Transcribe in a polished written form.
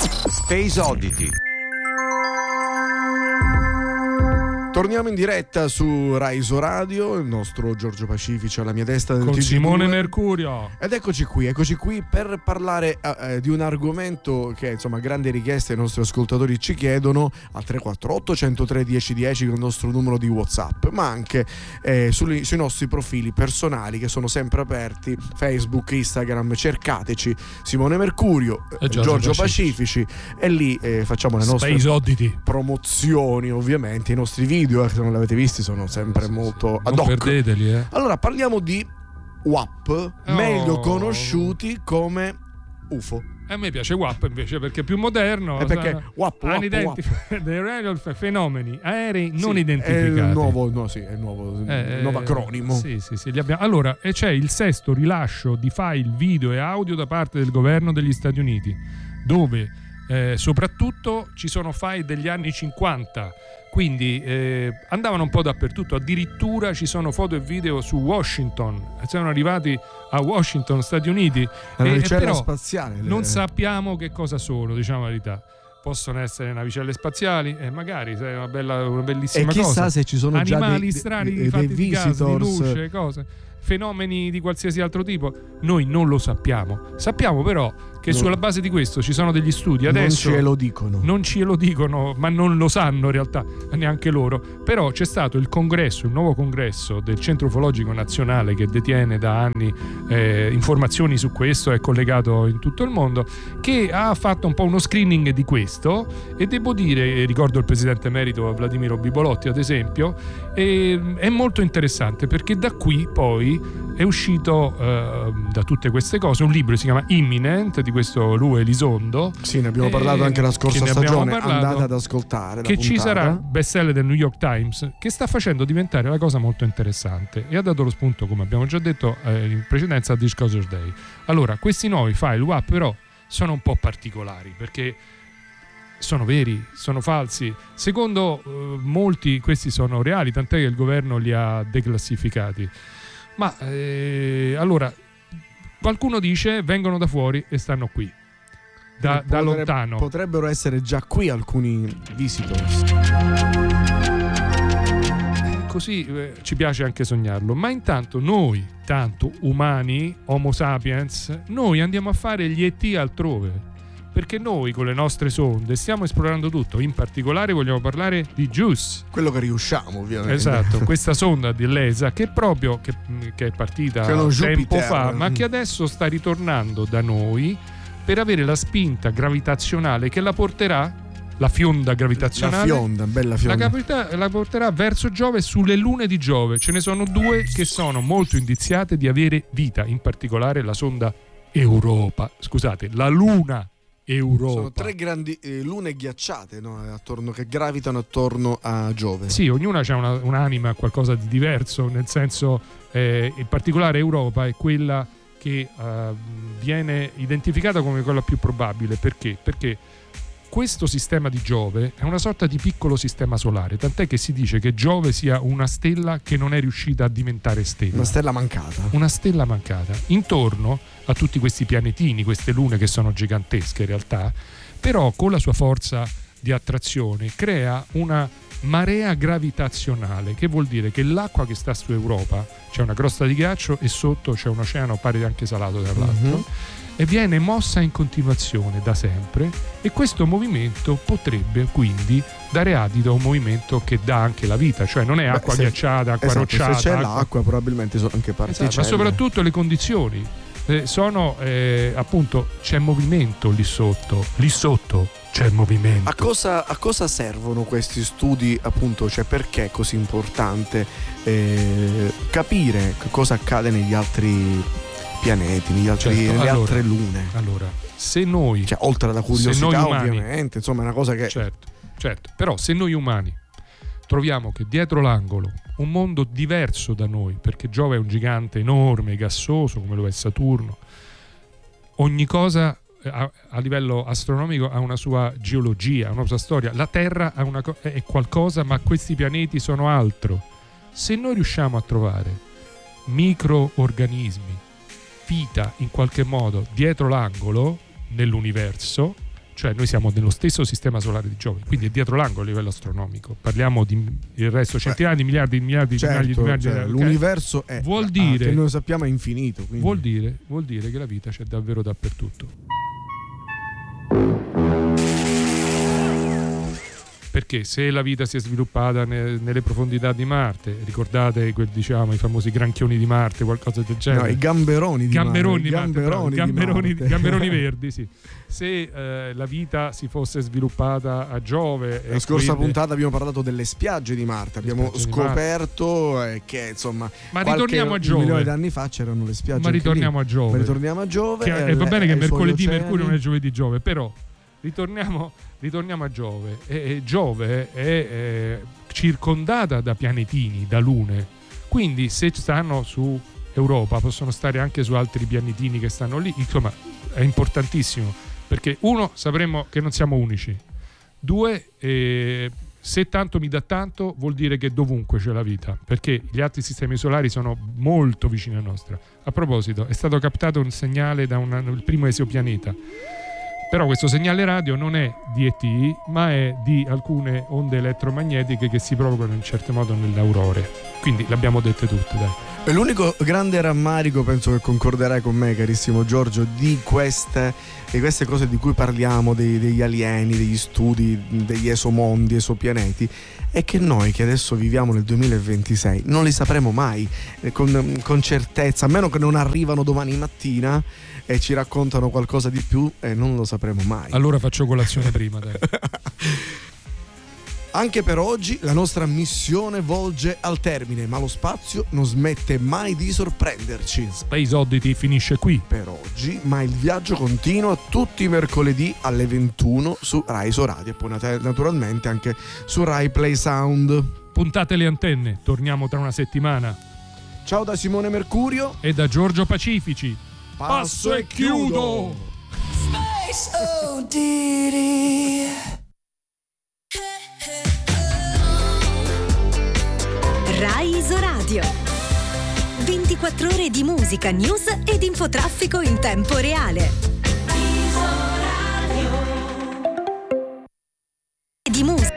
Space Oddity. Torniamo in diretta su Raiso Radio, il nostro Giorgio Pacifici alla mia destra del con TG2. Simone Mercurio. Ed eccoci qui per parlare di un argomento che insomma grande richiesta i nostri ascoltatori ci chiedono al 348 103 1010 con il nostro numero di WhatsApp, ma anche sui nostri profili personali che sono sempre aperti, Facebook, Instagram, cercateci Simone Mercurio, Giorgio Pacifici, e lì facciamo le nostre promozioni, ovviamente i nostri video che se non l'avete visti sono sempre molto ad hoc. Non perdeteli, Allora parliamo di WAP, meglio conosciuti come UFO. A me piace WAP invece perché è più moderno. Perché WAP. Fenomeni aerei non identificati. È il nuovo, nuovo acronimo. Sì, li abbiamo. Allora, c'è il 6° rilascio di file video e audio da parte del governo degli Stati Uniti, dove soprattutto ci sono file degli anni 50. Quindi andavano un po' dappertutto, addirittura ci sono foto e video su Washington, sono arrivati a Washington, Stati Uniti, però spaziale. Non sappiamo che cosa sono, diciamo la verità. Possono essere navicelle spaziali e magari è una bellissima cosa. E chissà se ci sono animali già strani fatti di gas, di luce, cose, fenomeni di qualsiasi altro tipo. Noi non lo sappiamo. Sappiamo però che sulla base di questo ci sono degli studi adesso. Non ce lo dicono, ma non lo sanno in realtà neanche loro. Però c'è stato il nuovo congresso del Centro Ufologico Nazionale, che detiene da anni informazioni su questo, è collegato in tutto il mondo, che ha fatto un po' uno screening di questo, e devo dire, ricordo il presidente emerito Vladimiro Bibolotti ad esempio, è molto interessante perché da qui poi è uscito da tutte queste cose un libro, si chiama Imminent, di questo Lue Elizondo. Sì, ne abbiamo parlato anche la scorsa stagione, andate ad ascoltare che ci sarà, bestseller del New York Times, che sta facendo diventare la cosa molto interessante e ha dato lo spunto, come abbiamo già detto in precedenza, a Disclosure Day. Allora, questi nuovi file WAP però sono un po' particolari perché sono veri, sono falsi. Secondo molti questi sono reali, tant'è che il governo li ha declassificati. Ma allora qualcuno dice vengono da fuori e stanno qui da lontano. Potrebbero essere già qui alcuni visitors. Così ci piace anche sognarlo. Ma intanto noi, tanto umani, Homo sapiens, noi andiamo a fare gli ET altrove, perché noi con le nostre sonde stiamo esplorando tutto. In particolare vogliamo parlare di JUICE, quello che riusciamo ovviamente. Esatto, questa sonda dell'ESA che è partita tempo fa, ma che adesso sta ritornando da noi per avere la spinta gravitazionale che la porterà, la fionda gravitazionale, bella fionda, la porterà verso Giove, sulle lune di Giove. Ce ne sono 2 che sono molto indiziate di avere vita, in particolare la sonda Europa, la luna Europa. Sono 3 grandi lune ghiacciate, no? Che gravitano attorno a Giove. Sì, ognuna ha un'anima, qualcosa di diverso, nel senso in particolare Europa è quella che viene identificata come quella più probabile. Perché? Perché questo sistema di Giove è una sorta di piccolo sistema solare, tant'è che si dice che Giove sia una stella che non è riuscita a diventare stella. Una stella mancata. Intorno a tutti questi pianetini, queste lune che sono gigantesche in realtà, però con la sua forza di attrazione crea una marea gravitazionale, che vuol dire che l'acqua che sta su Europa, c'è una crosta di ghiaccio e sotto c'è un oceano, pare anche salato tra l'altro, e viene mossa in continuazione da sempre, e questo movimento potrebbe quindi dare adito a un movimento che dà anche la vita, cioè non è acqua ghiacciata, acqua rocciata. Se c'è l'acqua probabilmente sono anche particelle. Ma soprattutto le condizioni sono appunto, c'è movimento lì sotto c'è movimento. A cosa servono questi studi, appunto, cioè perché è così importante capire cosa accade negli altri pianeti, nelle altre lune? Allora, se noi, cioè, oltre alla curiosità ovviamente, insomma è una cosa che certo, però se noi umani troviamo che dietro l'angolo un mondo diverso da noi, perché Giove è un gigante enorme, gassoso come lo è Saturno, ogni cosa a livello astronomico ha una sua geologia, una sua storia. La Terra è qualcosa, ma questi pianeti sono altro. Se noi riusciamo a trovare microorganismi, vita in qualche modo dietro l'angolo nell'universo, cioè noi siamo nello stesso sistema solare di Giove, quindi è dietro l'angolo a livello astronomico. Parliamo di il resto centinaia di miliardi certo, di miliardi cioè, okay? L'universo è, vuol dire, che noi sappiamo, è infinito, quindi. vuol dire che la vita c'è davvero dappertutto. Perché se la vita si è sviluppata nelle profondità di Marte, ricordate diciamo i famosi granchioni di Marte, qualcosa del genere. No, i gamberoni di Marte. Gamberoni verdi, sì. Se la vita si fosse sviluppata a Giove, la scorsa puntata abbiamo parlato delle spiagge di Marte, abbiamo scoperto che insomma ritorniamo a Giove. milioni di anni fa c'erano le spiagge. Ma ritorniamo a Giove. E va bene che mercoledì Mercurio non è giovedì Giove, però ritorniamo a Giove. E Giove è circondata da pianetini, da lune, quindi se stanno su Europa possono stare anche su altri pianetini che stanno lì. Insomma, è importantissimo, perché uno, sapremo che non siamo unici, due, se tanto mi dà tanto vuol dire che dovunque c'è la vita, perché gli altri sistemi solari sono molto vicini al nostro. A proposito, è stato captato un segnale da il primo esopianeta. Però questo segnale radio non è di ET, ma è di alcune onde elettromagnetiche che si provocano in certo modo nelle aurore. Quindi l'abbiamo dette tutte, dai. E l'unico grande rammarico, penso che concorderai con me, carissimo Giorgio, di queste cose di cui parliamo, degli alieni, degli studi, degli esomondi, esopianeti, è che noi che adesso viviamo nel 2026 non li sapremo mai con certezza, a meno che non arrivano domani mattina e ci raccontano qualcosa di più, e non lo sapremo mai. Allora faccio colazione prima, dai. Anche per oggi la nostra missione volge al termine, ma lo spazio non smette mai di sorprenderci. Space Oddity finisce qui per oggi, ma il viaggio continua tutti i mercoledì alle 21 su Rai Radio e poi naturalmente anche su Rai Play Sound. Puntate le antenne, torniamo tra una settimana. Ciao da Simone Mercurio e da Giorgio Pacifici. Passo e chiudo. Space Oddity. Rai Radio. 24 ore di musica, news ed infotraffico in tempo reale. Di musica.